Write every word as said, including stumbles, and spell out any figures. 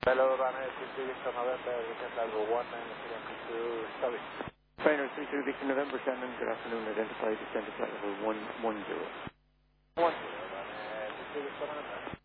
Hello, runner three two Victor November, Victor Algo one, and to service. Trainer three two Victor November, Shannon, good afternoon, identified descent to flight level one one zero. One zero, runner three two Victor November.